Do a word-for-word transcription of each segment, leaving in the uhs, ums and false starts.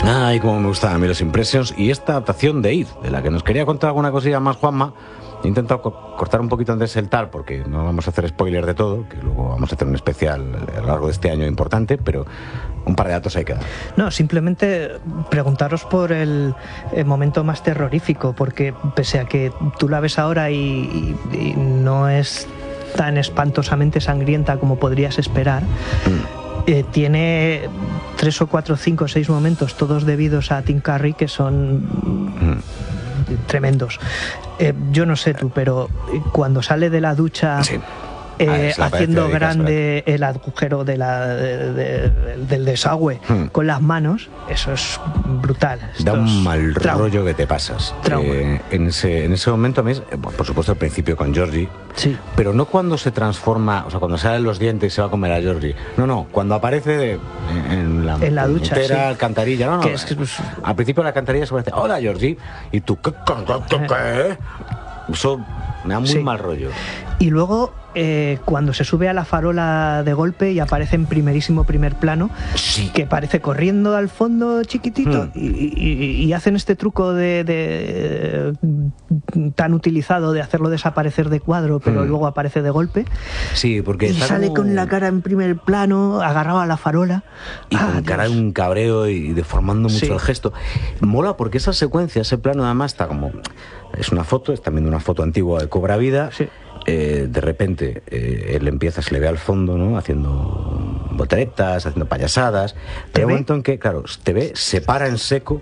Ay, cómo me gustan a mí los Impressions. Y esta adaptación de It, de la que nos quería contar alguna cosilla más Juanma. He intentado co cortar un poquito antes el tal, porque no vamos a hacer spoiler de todo, que luego vamos a hacer un especial a lo largo de este año importante, pero un par de datos hay que dar. No, simplemente preguntaros por el, el momento más terrorífico, porque pese a que tú la ves ahora y, y, y no es tan espantosamente sangrienta como podrías esperar, mm. eh, tiene tres o cuatro, cinco, seis momentos, todos debidos a Tim Curry, que son... Mm. tremendos. Eh, yo no sé tú, pero cuando sale de la ducha, sí. eh, ah, haciendo grande el agujero de la, de, de, del desagüe hmm. con las manos, eso es brutal. Esto da un es mal trauma. rollo que te pasas. Eh, en, ese, en ese momento a mí, por supuesto al principio con Georgie, sí. pero no cuando se transforma, o sea, cuando salen los dientes y se va a comer a Georgie. No, no, cuando aparece en, en la, en la ducha, sí. alcantarilla. No, no. Es que, pues, al principio de la alcantarilla se parece, hola Georgie, y tú, ¿qué? qué, qué, qué? Eso me da muy sí. mal rollo. Y luego, eh, cuando se sube a la farola de golpe y aparece en primerísimo primer plano, sí. que parece corriendo al fondo chiquitito, mm. y, y, y hacen este truco de, de tan utilizado de hacerlo desaparecer de cuadro, pero mm. luego aparece de golpe. Sí, porque y sale como... con la cara en primer plano, agarrado a la farola. Y ah, con cara de un cabreo y deformando mucho sí. el gesto. Mola porque esa secuencia, ese plano además está como... Es una foto, está viendo una foto antigua de Cobra Vida. Sí. Eh, de repente eh, él empieza, se le ve al fondo, ¿no? Haciendo volteretas, haciendo payasadas. Pero hay un momento en que, claro, te ve, se para en seco,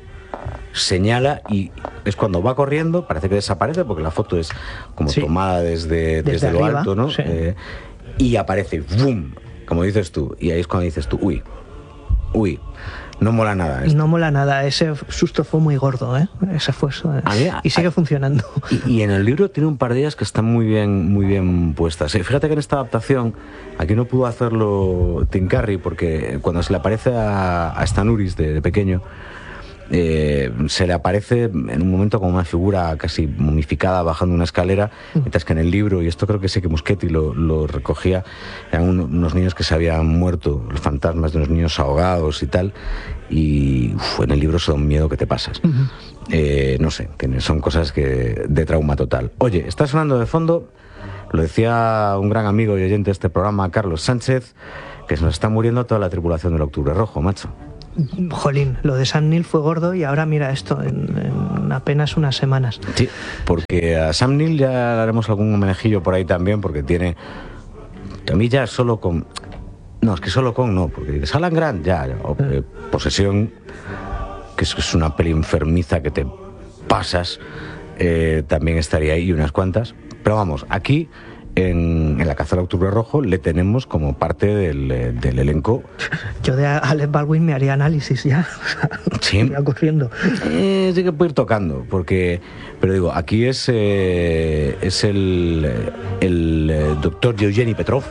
señala y es cuando va corriendo, parece que desaparece porque la foto es como sí. tomada desde, desde, desde lo arriba, alto, ¿no? Sí. Eh, y aparece, ¡bum! Como dices tú. Y ahí es cuando dices tú, uy, uy. No mola nada esto. No mola nada, ese susto fue muy gordo, ¿eh? Ese fue eso. ¿eh? Mí, y sigue a, funcionando. Y, y en el libro tiene un par de ellas que están muy bien, muy bien puestas. Fíjate que en esta adaptación, aquí no pudo hacerlo Tim Curry, porque cuando se le aparece a, a Stan Uris de, de pequeño, eh, se le aparece en un momento como una figura casi momificada bajando una escalera, mientras que en el libro, y esto creo que sé que Muschietti lo, lo recogía, eran un, unos niños que se habían muerto, los fantasmas de unos niños ahogados y tal, y uf, en el libro son miedo que te pasas. Uh-huh. eh, no sé, son cosas que de trauma total. Oye, está sonando de fondo, lo decía un gran amigo y oyente de este programa, Carlos Sánchez, que se nos está muriendo toda la tripulación del Octubre Rojo, macho. Jolín, lo de Sam Neill fue gordo y ahora mira esto, en, en apenas unas semanas. Sí, porque a Sam Neill ya haremos algún homenajillo por ahí también, porque tiene... A mí ya solo con... No, es que solo con no, porque dices Alan Grant, ya, ya o, eh, Posesión, que es, que es una peli enfermiza que te pasas, eh, también estaría ahí unas cuantas. Pero vamos, aquí... En, en La caza del Octubre Rojo le tenemos como parte del, del elenco. Yo de Alec Baldwin me haría análisis ya. Sí. Me va corriendo. Eh, sí que puede ir tocando, porque, pero digo, aquí es eh, es el, el, el doctor Eugeni Petrov.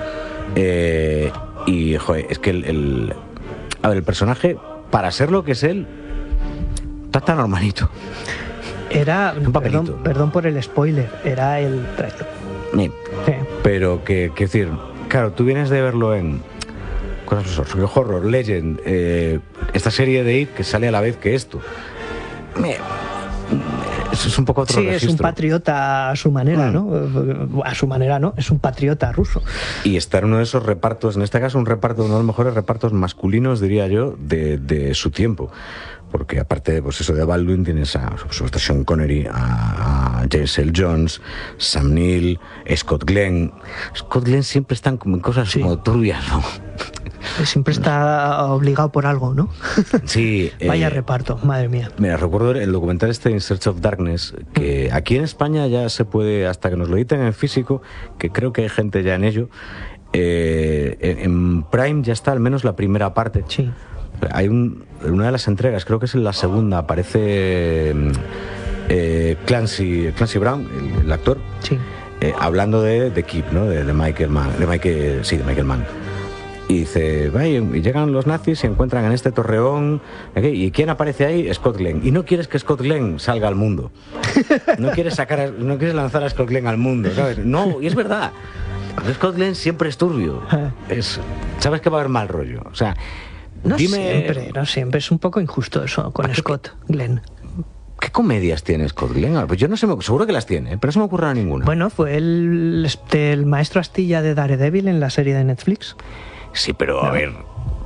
Eh, y, joder, es que el, el. A ver, el personaje, para ser lo que es él, está tan normalito. Era. Perdón, perdón por el spoiler, era el traidor. Sí. Pero que, que decir, claro, tú vienes de verlo en cosas como Horror, Legend, eh, esta serie de It que sale a la vez que esto. Me, eso es un poco otro sí, registro. Es un patriota a su manera, mm. ¿no? A su manera, ¿no? Es un patriota ruso. Y está en uno de esos repartos, en este caso un reparto, uno de los mejores repartos masculinos, diría yo, de, de su tiempo. Porque aparte de pues eso de Baldwin tienes a, a Sean Connery, a, a James Earl Jones, Sam Neill, Scott Glenn. Scott Glenn siempre están como en cosas sí. como turbias, ¿no? Siempre está obligado por algo, ¿no? Sí. Vaya eh, reparto, madre mía. Mira, recuerdo el documental este In Search of Darkness, que aquí en España ya se puede, hasta que nos lo editen en físico, que creo que hay gente ya en ello, eh, en Prime ya está al menos la primera parte. Sí. Hay un, una de las entregas, creo que es en la segunda, aparece eh, Clancy, Clancy Brown, el, el actor, sí. eh, hablando de, de Keep, ¿no? De, de Michael Mann, de Michael, sí, de Michael Mann. Y dice, y llegan los nazis y encuentran en este torreón, ¿okay? ¿Y quién aparece ahí? Scott Glenn. Y no quieres que Scott Glenn salga al mundo. No quieres sacar, a, no quieres lanzar a Scott Glenn al mundo, ¿sabes? No, y es verdad. Scott Glenn siempre es turbio. Es, sabes que va a haber mal rollo. O sea, No Dime... siempre, no siempre. Es un poco injusto eso con Scott Glenn. ¿Qué comedias tiene Scott Glenn? Pues yo no sé, seguro que las tiene, pero no se me ocurre ninguna. Bueno, fue el, este, el maestro Astilla de Daredevil en la serie de Netflix. Sí, pero a No. ver,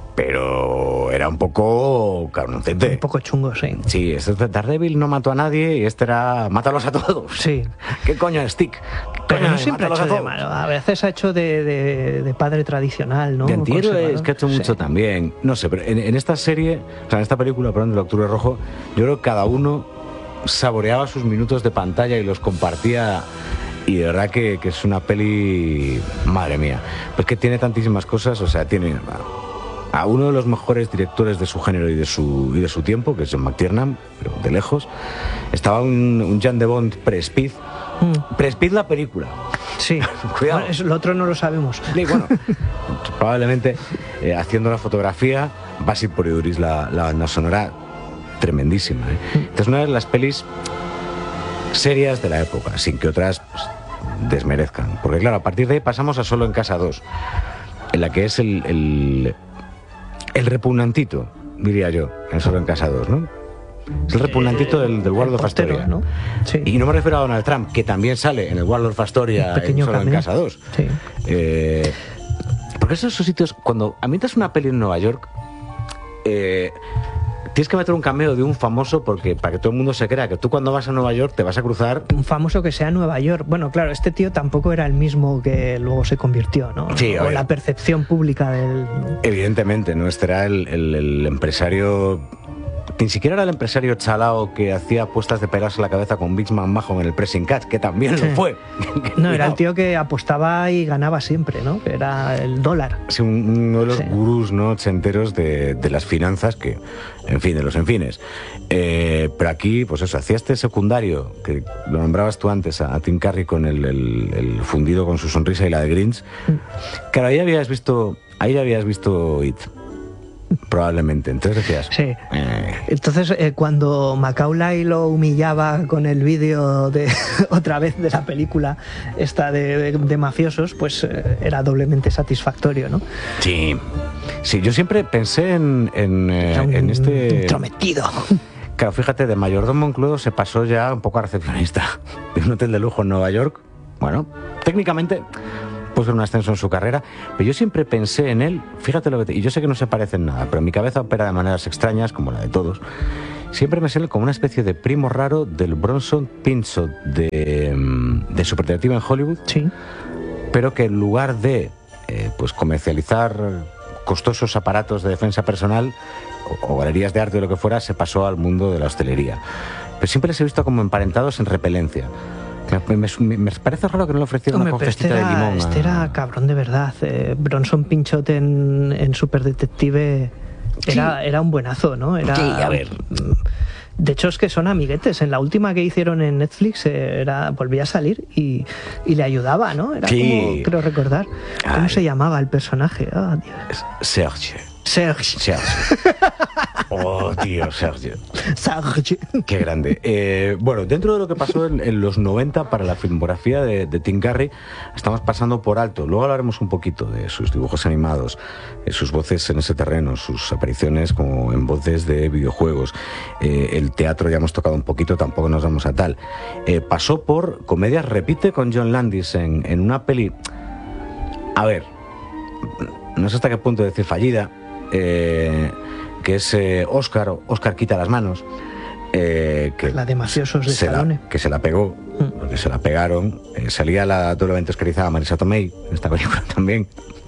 pero era un poco cabroncete. Un poco chungo, sí. Sí, este Daredevil no mató a nadie y este era mátalos a todos. Sí. ¿Qué coño es Stick? Pero no siempre ha Mátalos hecho a de todos. malo. A veces ha hecho de, de, de padre tradicional, ¿no? De antihéroes, Conservador. que ha hecho mucho Sí. también. No sé, pero en, en esta serie, o sea, en esta película, perdón, del Octubre Rojo, yo creo que cada uno saboreaba sus minutos de pantalla y los compartía. Y de verdad que, que es una peli, madre mía, pues que tiene tantísimas cosas. O sea, tiene a, a uno de los mejores directores de su género y de su, y de su tiempo, que es John McTiernan, pero de lejos. Estaba un, un Jan de Bond pre-Speed, Mm, pre-Speed la película. sí. Cuidado. Bueno, eso, lo otro no lo sabemos. Y bueno, probablemente eh, haciendo la fotografía, Basil Poliuris, la, la banda sonora, tremendísima, ¿eh? Entonces, una de las pelis serias de la época, sin que otras pues, desmerezcan. Porque claro, a partir de ahí pasamos a Solo en Casa dos, en la que es el, el, el repugnantito, diría yo, en Solo en Casa dos, ¿no? Es el repugnantito del, del Waldorf portero, Astoria. ¿no? Sí. Y no me refiero a Donald Trump, que también sale en el Waldorf Astoria, Un pequeño en Solo en cameo. Casa dos. Sí. Eh, porque esos son sitios, cuando ambientas una peli en Nueva York, eh, tienes que meter un cameo de un famoso, porque para que todo el mundo se crea que tú cuando vas a Nueva York te vas a cruzar. Un famoso que sea Nueva York. Bueno, claro, este tío tampoco era el mismo que luego se convirtió, ¿no? Sí, a o ver. la percepción pública del... Evidentemente, ¿no? Este era el, el- el empresario. Ni siquiera era el empresario chalao que hacía apuestas de pegarse la cabeza con Big Man Majo en el pressing catch, que también Sí. lo fue. No, era el tío que apostaba y ganaba siempre, ¿no? Que era el dólar. Sí, un- uno de los Sí. gurús, ¿no?, ochenteros de, de las finanzas, que, en fin, de los enfines. Eh, pero aquí, pues eso, hacía este secundario, que lo nombrabas tú antes, a, a Tim Curry con el, el- el fundido con su sonrisa y la de Grinch. Claro, ahí habías visto, ahí habías visto It, probablemente. Entonces decías, Sí. eh, Entonces, eh, cuando Macaulay lo humillaba con el vídeo de otra vez de la película esta de, de- de mafiosos, pues eh, era doblemente satisfactorio, ¿no? sí. Sí, yo siempre pensé en, en, eh, Era un en este... intrometido. Claro, fíjate, de mayordomo en Cluedo se pasó ya un poco a recepcionista de un hotel de lujo en Nueva York. Bueno, técnicamente puso un ascenso en su carrera, pero yo siempre pensé en él, fíjate lo que te... Y yo sé que no se parece en nada, pero mi cabeza opera de maneras extrañas, como la de todos. Siempre me sé como una especie de primo raro del Bronson Pinchot de, mm, de Super Detective en Hollywood, Sí. pero que en lugar de eh, pues comercializar costosos aparatos de defensa personal o, o galerías de arte o lo que fuera, se pasó al mundo de la hostelería. Pero siempre les he visto como emparentados en repelencia. Me, me- me- me parece raro que no le ofrecieran Hombre, una pero este cogestita de era, limón. a- este era cabrón de verdad. Eh, Bronson Pinchot en, en Super Detective era, Sí. era un buenazo, ¿no? Era, Sí, a ver. De hecho, es que son amiguetes. En la última que hicieron en Netflix eh, era, volvía a salir y, y le ayudaba, ¿no? Era Sí. como, creo recordar. ¿Cómo Ay. se llamaba el personaje? Ah, Dios. Sergio. Serge. Sergio. Oh, tío, Sergio. Serge. Qué grande. Eh, bueno, dentro de lo que pasó en, en los noventa para la filmografía de, de Tim Curry, estamos pasando por alto. Luego hablaremos un poquito de sus dibujos animados, eh, sus voces en ese terreno, sus apariciones como en voces de videojuegos. Eh, el teatro ya hemos tocado un poquito, tampoco nos vamos a tal. Eh, pasó por comedias, repite con John Landis en, en una peli... A ver, no sé hasta qué punto decir fallida, eh, que es eh, Oscar, Oscar quita las manos. Eh, que La de mafiosos de se la- Stallone. que se la pegó, Mm. porque se la pegaron. Eh, salía la doblemente oscarizada Marisa Tomei en esta película también.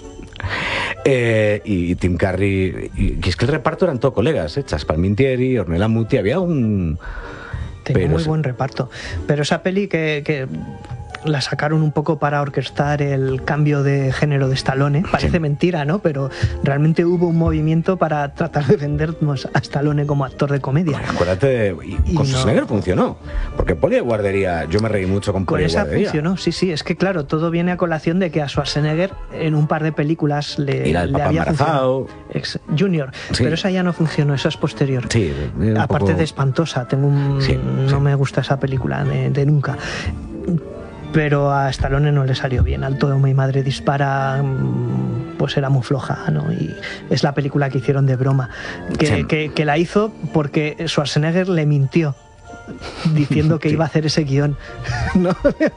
Eh, y, y Tim Curry, y, y es que el reparto eran todos colegas, ¿eh? Chas Palmintieri, Ornella Muti, había un... Tenía Pero muy se- buen reparto. Pero esa peli que, que la sacaron un poco para orquestar el cambio de género de Stallone. Parece Sí. mentira, ¿no? Pero realmente hubo un movimiento para tratar de vendernos a Stallone como actor de comedia. Acuérdate, de- y Y con no. Schwarzenegger funcionó, porque Poli de Guardería, yo me reí mucho con Con Poli de esa Guardería. funcionó, sí, sí. Es que claro, todo viene a colación de que a Schwarzenegger en un par de películas le, Era el le papá había embarazado. funcionado. Ex Junior. Sí. Pero esa ya no funcionó, esa es posterior. Sí, era un Aparte poco- de espantosa, tengo un, Sí, no sí. me gusta esa película de, de nunca. Pero a Stallone no le salió bien. Alto de mi madre dispara. mm, pues era muy floja, ¿no? Y es la película que hicieron de broma, que, Sí. que, que la hizo porque Schwarzenegger le mintió diciendo que Sí. iba a hacer ese guión. ¿No?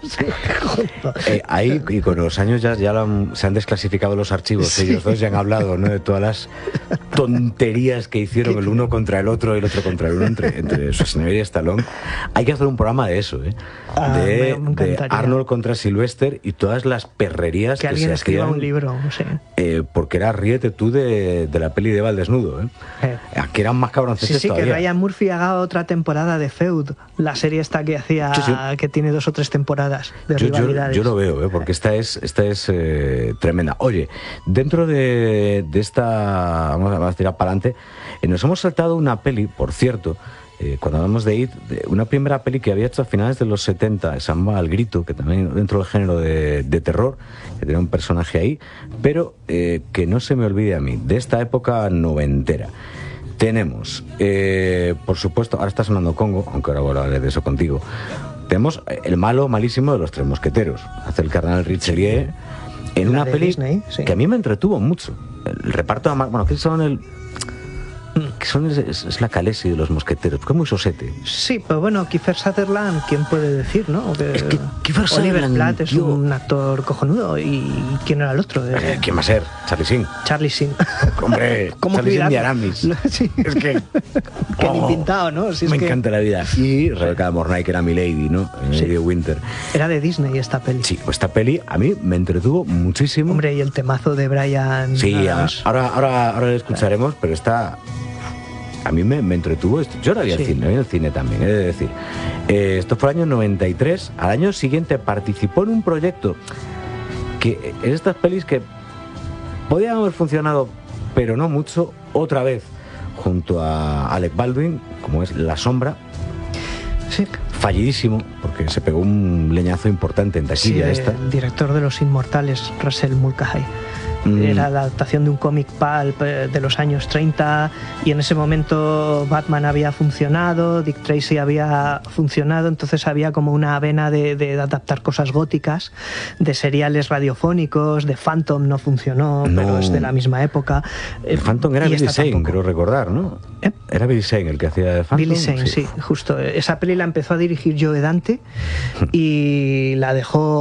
Eh, ahí, y con los años ya, ya lo han- se han desclasificado los archivos, Sí. ellos dos ya han hablado, ¿no?, de todas las tonterías que hicieron el uno contra el otro y el otro contra el uno entre, entre Schwarzenegger y Stallone. Hay que hacer un programa de eso, ¿eh? Ah, de, me- me de encantaría. Arnold contra Sylvester y todas las perrerías Que que, alguien se escriba hacían, un libro, no sé. eh, porque era ríete tú de, de la peli de Eva al desnudo, ¿eh? Eh. Aquí eran más cabroncetes Sí, sí, que todavía. Ryan Murphy haga otra temporada de Feud, la serie esta que hacía, Sí, sí. que tiene dos o tres temporadas de Yo, yo, rivalidades. yo lo veo, ¿eh? Porque esta es, esta es eh, tremenda. Oye, dentro de, de esta, vamos a, vamos a tirar para adelante, eh, nos hemos saltado una peli, por cierto, eh, cuando hablamos de It, de una primera peli que había hecho a finales de los setenta, se llama El Grito, que también dentro del género de, de terror, que tenía un personaje ahí, pero eh, que no se me olvide a mí, de esta época noventera. Tenemos, eh, por supuesto, ahora está sonando Congo, aunque ahora voy a hablar de eso contigo. Tenemos el malo malísimo de los Tres Mosqueteros, hace el carnal Richelieu, en La una de peli Disney, sí. que a mí me entretuvo mucho. El reparto, de, bueno, que son el... que son es, es la Calesi de los mosqueteros, porque es muy sosete. Sí, pero bueno, Kiefer Sutherland, ¿quién puede decir, no? Que Es que Kiefer Oliver Sutherland, Platt es tío. un actor cojonudo. ¿Y quién era el otro? De- Eh, ¿Quién va a ser? Charlie Sheen. Charlie Sheen. Hombre, ¿Cómo Charlie Sheen de olvidarlo? Aramis. Sí. Es que... Que ni oh, pintado, ¿no? Si es me que encanta la vida. Y Rebecca de Mornay, que era mi lady, ¿no? En Sí. Lady of Winter. Era de Disney esta peli. Sí, pues esta peli a mí me entretuvo muchísimo. Hombre, y el temazo de Brian. Sí, a- Adams. ahora, ahora, ahora lo escucharemos, pero está... A mí me, me entretuvo esto. Yo la vi al Sí. cine, la vi en el cine también, he de decir. Eh, esto fue el año noventa y tres. Al año siguiente participó en un proyecto que es estas pelis que podían haber funcionado, pero no mucho, otra vez, junto a Alec Baldwin, como es La Sombra. Sí. Fallidísimo, porque se pegó un leñazo importante en Sí, taquilla esta. el director de Los Inmortales, Russell Mulcahy. Mm. Era la adaptación de un cómic pulp eh, de los años treinta y en ese momento Batman había funcionado, Dick Tracy había funcionado, entonces había como una vena de, de adaptar cosas góticas, de seriales radiofónicos, de Phantom no funcionó, No. pero es de la misma época. El Phantom era Y Billy esta Zane, tampoco. creo recordar, ¿no? ¿Eh? Era Billy Zane el que hacía de Phantom. Billy Zane, sí. justo. Esa peli la empezó a dirigir Joe Dante y la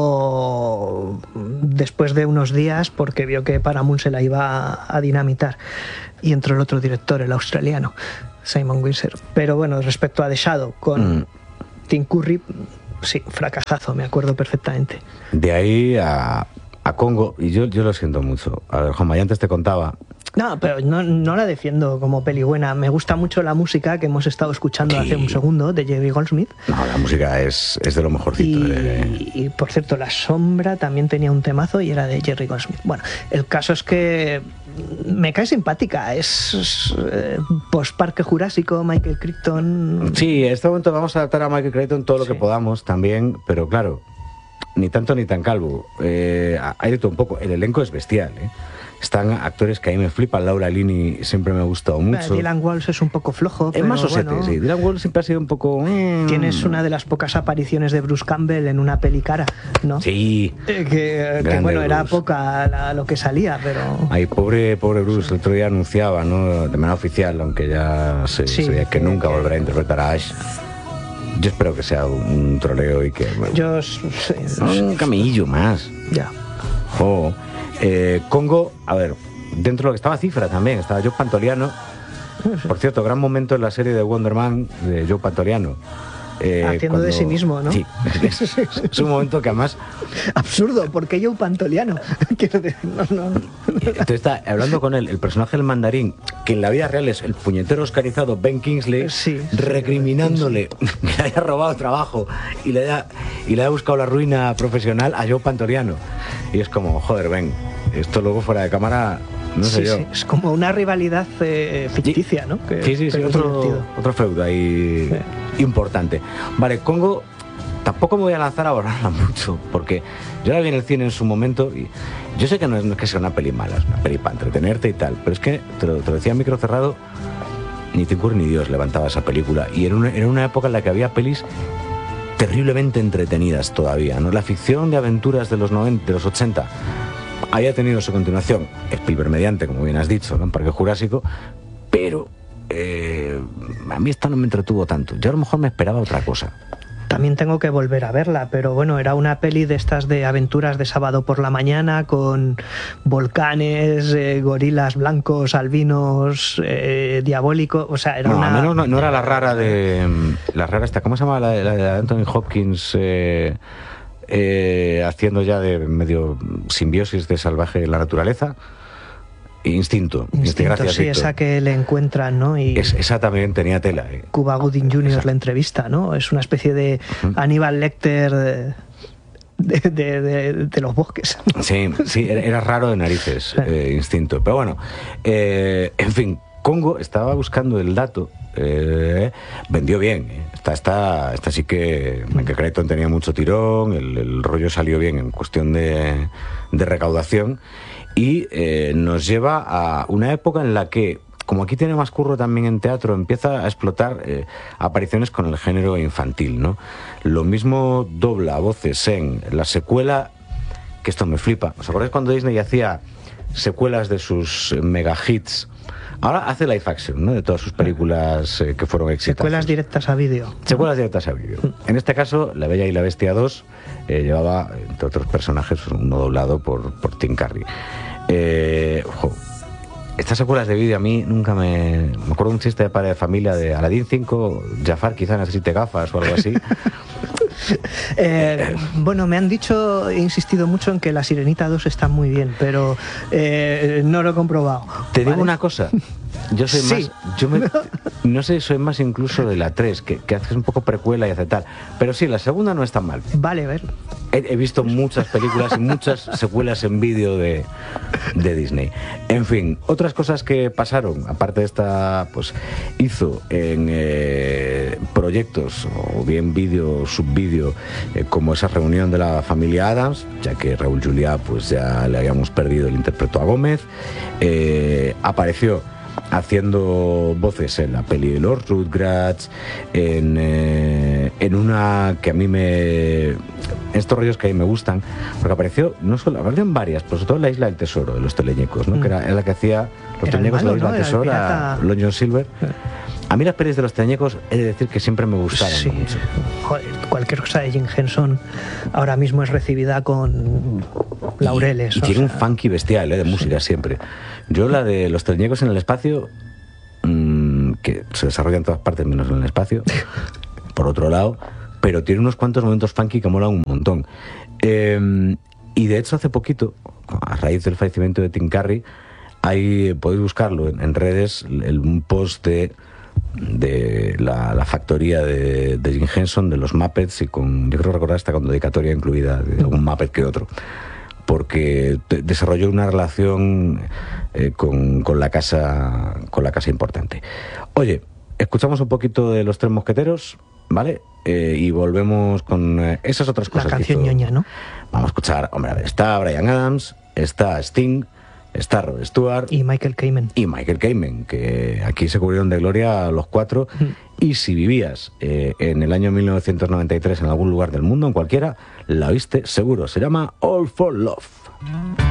dejó después de unos días porque vio que Paramount se la iba a dinamitar. Y entró el otro director, el australiano, Simon Windsor. Pero bueno, respecto a The Shadow, con Mm. Tim Curry, sí, fracasazo, me acuerdo perfectamente. De ahí a, a Congo, y yo, yo lo siento mucho. A ver, Juanma, ya antes te contaba. No, pero no, no la defiendo como peli buena. Me gusta mucho la música que hemos estado escuchando Sí. hace un segundo de Jerry Goldsmith. No, la música es, es de lo mejorcito. de- Y, y, por cierto, La Sombra también tenía un temazo y era de Jerry Goldsmith. Bueno, el caso es que me cae simpática. Es, es, eh, post-Parque Jurásico, Michael Crichton. Sí, en este momento vamos a adaptar a Michael Crichton todo lo Sí. que podamos también, pero claro, ni tanto ni tan calvo. Eh, hay de todo un poco. El elenco es bestial, ¿eh? Están actores que a mí me flipan. Laura Linney siempre me ha gustado Eh, mucho. Dylan Walsh es un poco flojo. Es pero más osete, bueno, sí. Dylan Walsh siempre ha sido un poco... mm. Tienes una de las pocas apariciones de Bruce Campbell en una peli cara, ¿no? Sí. Eh, que, que, Grande bueno, era Bruce. poca la- lo que salía, pero... Ay, pobre, pobre Bruce, el otro día anunciaba, ¿no?, de manera oficial, aunque ya se Sí, sabía que que- nunca que- volverá a interpretar a Ash. Yo espero que sea un troleo y que... bueno, Yo... sí, un camellillo más. ya. Oh. Eh, Congo, a ver, dentro de lo que estaba Cifra también, estaba Joe Pantoliano. Por cierto, gran momento en la serie de Wonder Man de Joe Pantoliano. Eh, Haciendo de sí mismo, ¿no? Sí, es, es un momento que además... Absurdo, ¿por qué yo pantoliano? Quiero decir, no, no, no. Entonces está hablando con él, el personaje del mandarín, que en la vida real es el puñetero oscarizado Ben Kingsley, Sí, sí, recriminándole que le haya robado trabajo y le haya, y le haya buscado la ruina profesional a Joe Pantoliano. Y es como, joder, Ben, esto luego fuera de cámara, no sé Sí, yo. sí, es como una rivalidad eh, ficticia, ¿no? Que- Sí, sí, sí, pero es otro, divertido. otro feudo ahí importante. Vale, Congo, tampoco me voy a lanzar a borrarla mucho, porque yo la vi en el cine en su momento y yo sé que no es, no es que sea una peli mala, es una peli para entretenerte y tal, pero es que, te lo, te lo decía a micro cerrado, ni Tim Curry ni Dios levantaba esa película. Y era una, era una época en la que había pelis terriblemente entretenidas todavía, ¿no? La ficción de aventuras de los noventa, de los ochenta, había tenido su continuación, Spielberg mediante, como bien has dicho, ¿no? En Parque Jurásico, pero eh, a mí esta no me entretuvo tanto. Yo a lo mejor me esperaba otra cosa. También tengo que volver a verla, pero bueno, era una peli de estas de aventuras de sábado por la mañana con volcanes, eh, gorilas blancos, albinos, eh, diabólicos, o sea, era no, una... Al menos no, no era la rara de... La rara esta, ¿cómo se llama? La, la de Anthony Hopkins eh, eh, haciendo ya de medio simbiosis de salvaje la naturaleza. Instinto. Instinto, gracias, sí, Víctor. esa que le encuentran, ¿no? Y es, esa también tenía tela. Eh. Cuba Gooding junior Esa. La entrevista, ¿no? Es una especie de uh-huh. Aníbal Lecter de, de, de, de, de los bosques. Sí, sí, era, era raro de narices, sí. eh, Instinto. Pero bueno, eh, en fin, Congo, estaba buscando el dato, eh, vendió bien. Eh. Esta, esta, esta sí que, uh-huh. que Crichton tenía mucho tirón, el, el rollo salió bien en cuestión de, de recaudación. Y eh, nos lleva a una época en la que, como aquí tiene más curro también en teatro, empieza a explotar eh, apariciones con el género infantil, ¿no? Lo mismo dobla voces en la secuela, que esto me flipa. ¿Os acordáis cuando Disney hacía secuelas de sus mega hits? Ahora hace live action, ¿no? De todas sus películas eh, que fueron exitosas. Secuelas directas a vídeo. Secuelas directas a vídeo. En este caso, La Bella y la Bestia dos eh, llevaba, entre otros personajes, uno doblado por, por Tim Curry. Eh, ojo, estas secuelas de vídeo a mí nunca me... Me acuerdo un chiste de padre de familia de Aladdin cinco, Jafar quizá necesite gafas o algo así. eh, bueno, me han dicho, he insistido mucho en que La Sirenita dos está muy bien, pero eh, no lo he comprobado. Te digo ¿vale? una cosa, yo soy sí. más... Yo me, no sé, soy más incluso de la tres, que, que haces un poco precuela y hace tal. Pero sí, la segunda no está mal. Vale, a ver. He, he visto muchas películas y muchas secuelas en vídeo de, de Disney. En fin, otras cosas que pasaron, aparte de esta, pues hizo en eh, proyectos, o bien vídeo, subvídeo, eh, como esa reunión de la familia Addams, ya que Raúl Juliá, pues ya le habíamos perdido el interpreto a Gómez, eh, apareció haciendo voces en la peli de los Rugrats, en, eh, en una que a mí me... estos rollos que a mí me gustan, porque apareció, no solo, apareció en varias, pero sobre todo en La Isla del Tesoro, de los teleñecos, ¿no? Mm. Que era, era la que hacía los teleñecos de La Isla del Tesoro, a Long John Silver. A mí las pelis de los teleñecos he de decir que siempre me gustaron sí. mucho. Joder, cualquier cosa de Jim Henson ahora mismo es recibida con laureles. Y, y tiene sea... un funky bestial, ¿eh? De música sí. siempre. Yo la de los teleñecos en el espacio, mmm, que se desarrolla en todas partes menos en el espacio, por otro lado, pero tiene unos cuantos momentos funky que molan un montón. Eh, y de hecho hace poquito, a raíz del fallecimiento de Tim Curry, ahí podéis buscarlo en, en redes, el, un post de... de la, la factoría de, de Jim Henson, de los Muppets, y con, yo creo recordar esta con dedicatoria incluida de algún Muppet que otro, porque te, desarrolló una relación eh, con, con la casa con la casa importante. Oye, escuchamos un poquito de Los Tres Mosqueteros, ¿vale? Eh, y volvemos con eh, esas otras cosas. La canción que hizo. ñoña, ¿no? Vamos a escuchar, hombre, a ver, está Bryan Adams, está Sting, está Rod Stewart y Michael Kamen. Y Michael Kamen, que aquí se cubrieron de gloria los cuatro. Mm. Y si vivías eh, en el año mil novecientos noventa y tres en algún lugar del mundo, en cualquiera, la oíste seguro. Se llama All for Love.